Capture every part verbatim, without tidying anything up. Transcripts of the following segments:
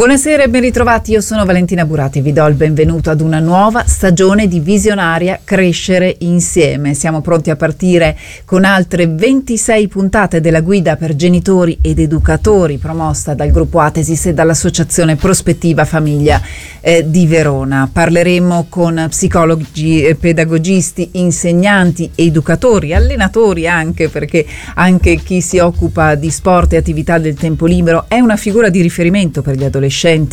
Buonasera e ben ritrovati, io sono Valentina Burati e vi do il benvenuto ad una nuova stagione di Visionaria Crescere Insieme. Siamo pronti a partire con altre ventisei puntate della guida per genitori ed educatori promossa dal gruppo Atesis e dall'associazione Prospettiva Famiglia eh, di Verona. Parleremo con psicologi, pedagogisti, insegnanti, educatori, allenatori anche, perché anche chi si occupa di sport e attività del tempo libero è una figura di riferimento per gli adolescenti,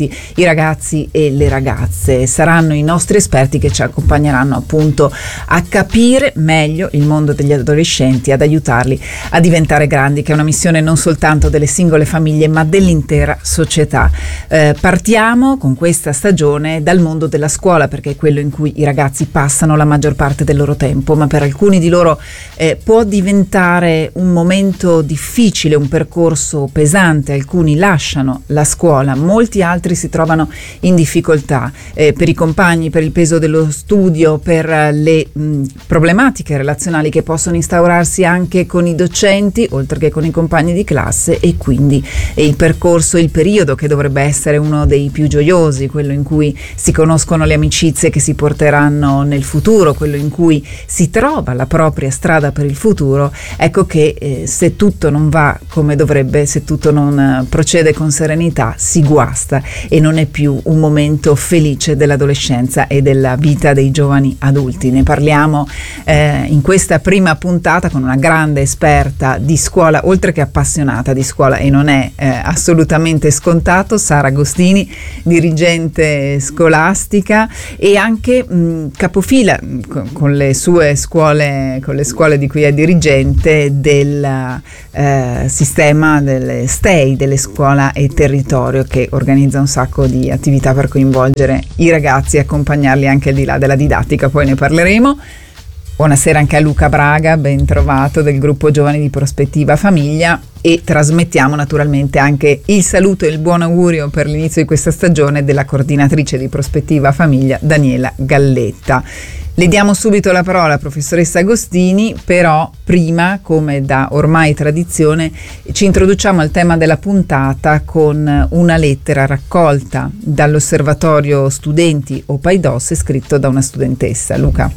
i ragazzi e le ragazze. Saranno i nostri esperti che ci accompagneranno appunto a capire meglio il mondo degli adolescenti, ad aiutarli a diventare grandi, che è una missione non soltanto delle singole famiglie ma dell'intera società. Eh, partiamo con questa stagione dal mondo della scuola, perché è quello in cui i ragazzi passano la maggior parte del loro tempo, ma per alcuni di loro eh, può diventare un momento difficile, un percorso pesante. Alcuni lasciano la scuola, molti altri si trovano in difficoltà eh, per i compagni, per il peso dello studio, per uh, le mh, problematiche relazionali che possono instaurarsi anche con i docenti oltre che con i compagni di classe, e quindi eh, il percorso, il periodo che dovrebbe essere uno dei più gioiosi, quello in cui si conoscono le amicizie che si porteranno nel futuro, quello in cui si trova la propria strada per il futuro. Ecco che eh, se tutto non va come dovrebbe, se tutto non eh, procede con serenità, si guasta e non è più un momento felice dell'adolescenza e della vita dei giovani adulti. Ne parliamo eh, in questa prima puntata con una grande esperta di scuola, oltre che appassionata di scuola, e non è eh, assolutamente scontato, Sara Agostini, dirigente scolastica e anche mh, capofila con, con le sue scuole, con le scuole di cui è dirigente del eh, sistema delle S T E I, delle scuola e territorio, che organizza un sacco di attività per coinvolgere i ragazzi e accompagnarli anche al di là della didattica. Poi ne parleremo. Buonasera anche a Luca Braga, ben trovato, del gruppo Giovani di Prospettiva Famiglia, e trasmettiamo naturalmente anche il saluto e il buon augurio per l'inizio di questa stagione della coordinatrice di Prospettiva Famiglia, Daniela Galletta. Le diamo subito la parola, professoressa Agostini, però prima, come da ormai tradizione, ci introduciamo al tema della puntata con una lettera raccolta dall'Osservatorio Studenti O P A I D O S e scritto da una studentessa. Luca.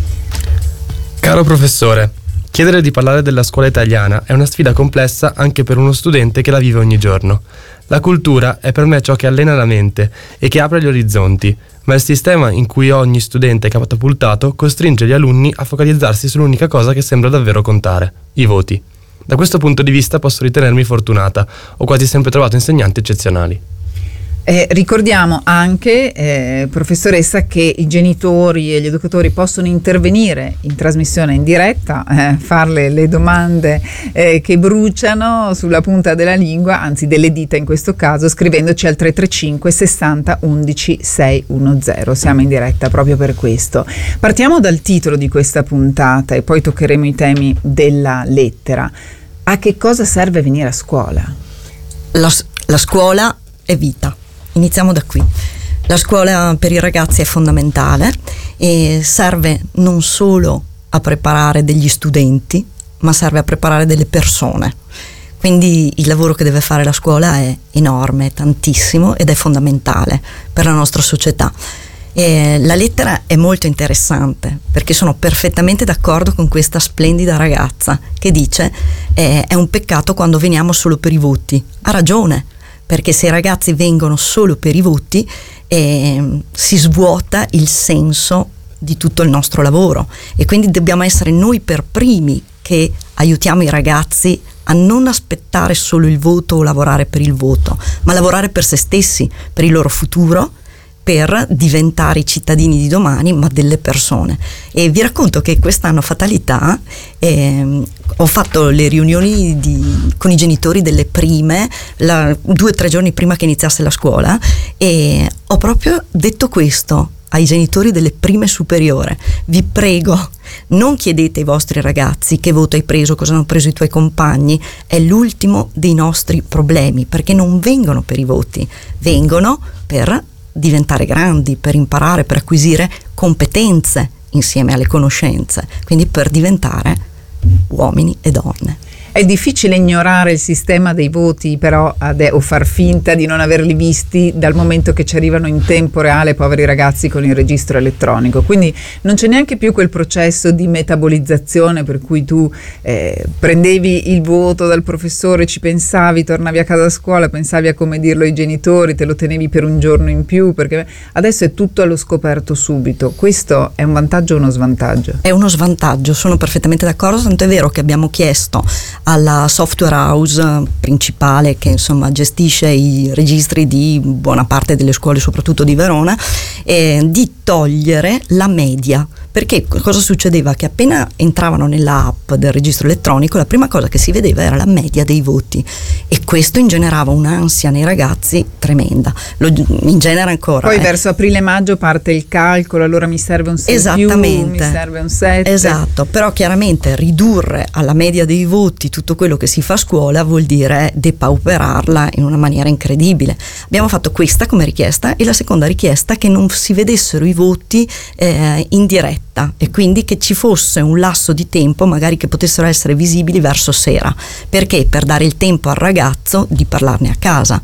Caro professore, chiedere di parlare della scuola italiana è una sfida complessa anche per uno studente che la vive ogni giorno. La cultura è per me ciò che allena la mente e che apre gli orizzonti, ma il sistema in cui ogni studente è catapultato costringe gli alunni a focalizzarsi sull'unica cosa che sembra davvero contare: i voti. Da questo punto di vista posso ritenermi fortunata, ho quasi sempre trovato insegnanti eccezionali. Eh, ricordiamo anche, eh, professoressa, che i genitori e gli educatori possono intervenire in trasmissione in diretta, eh, farle le domande eh, che bruciano sulla punta della lingua, anzi delle dita in questo caso, scrivendoci al tre tre cinque sessanta undici seicentodiciannove. Siamo in diretta proprio per questo. Partiamo dal titolo di questa puntata e poi toccheremo i temi della lettera. A che cosa serve venire a scuola? La, la scuola è vita. Iniziamo da qui. La scuola per i ragazzi è fondamentale e serve non solo a preparare degli studenti, ma serve a preparare delle persone. Quindi il lavoro che deve fare la scuola è enorme, tantissimo, ed è fondamentale per la nostra società. E la lettera è molto interessante perché sono perfettamente d'accordo con questa splendida ragazza che dice eh, è un peccato quando veniamo solo per i voti. Ha ragione, perché se i ragazzi vengono solo per i voti eh, si svuota il senso di tutto il nostro lavoro, e quindi dobbiamo essere noi per primi che aiutiamo i ragazzi a non aspettare solo il voto o lavorare per il voto, ma lavorare per se stessi, per il loro futuro, per diventare i cittadini di domani, ma delle persone. E vi racconto che quest'anno, fatalità, eh, ho fatto le riunioni di, con i genitori delle prime, la, due o tre giorni prima che iniziasse la scuola, e ho proprio detto questo ai genitori delle prime superiore: vi prego, non chiedete ai vostri ragazzi che voto hai preso, cosa hanno preso i tuoi compagni, è l'ultimo dei nostri problemi, perché non vengono per i voti, vengono per diventare grandi, per imparare, per acquisire competenze insieme alle conoscenze, quindi per diventare uomini e donne. È difficile ignorare il sistema dei voti però ade- o far finta di non averli visti dal momento che ci arrivano in tempo reale poveri ragazzi con il registro elettronico, quindi non c'è neanche più quel processo di metabolizzazione per cui tu eh, prendevi il voto dal professore, ci pensavi, tornavi a casa a scuola, pensavi a come dirlo ai genitori, te lo tenevi per un giorno in più, perché adesso è tutto allo scoperto subito. Questo è un vantaggio o uno svantaggio? È uno svantaggio, sono perfettamente d'accordo, tanto è vero che abbiamo chiesto alla software house principale che insomma gestisce i registri di buona parte delle scuole, soprattutto di Verona, eh, di togliere la media. Perché cosa succedeva? Che appena entravano nella app del registro elettronico la prima cosa che si vedeva era la media dei voti e questo ingenerava un'ansia nei ragazzi tremenda, lo ingenera ancora. Poi eh. verso aprile-maggio parte il calcolo, allora mi serve un sei Esattamente. più, mi serve un sette. Esatto, però chiaramente ridurre alla media dei voti tutto quello che si fa a scuola vuol dire depauperarla in una maniera incredibile. Abbiamo fatto questa come richiesta e la seconda richiesta che non si vedessero i voti eh, in diretta e quindi che ci fosse un lasso di tempo magari che potessero essere visibili verso sera, perché per dare il tempo al ragazzo di parlarne a casa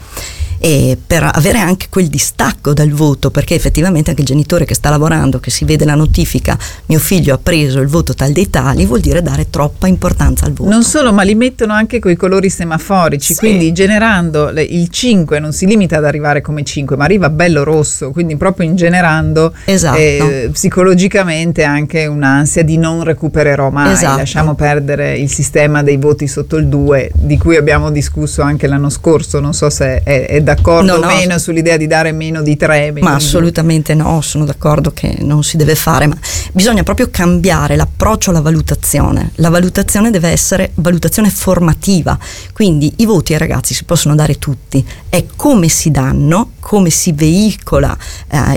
e per avere anche quel distacco dal voto, perché effettivamente anche il genitore che sta lavorando, che si vede la notifica mio figlio ha preso il voto tal dei tali, vuol dire dare troppa importanza al voto. Non solo, ma li mettono anche coi colori semaforici, sì. Quindi generando le, il cinque non si limita ad arrivare come cinque, ma arriva bello rosso, quindi proprio ingenerando esatto. eh, psicologicamente anche un'ansia di non recupererò mai, esatto. Lasciamo perdere il sistema dei voti sotto il due di cui abbiamo discusso anche l'anno scorso, non so se è, è d'accordo no, o no. meno sull'idea di dare meno di tre, ma assolutamente no, sono d'accordo che non si deve fare, ma bisogna proprio cambiare l'approccio alla valutazione. La valutazione deve essere valutazione formativa, quindi i voti ai ragazzi si possono dare tutti, è come si danno, come si veicola eh,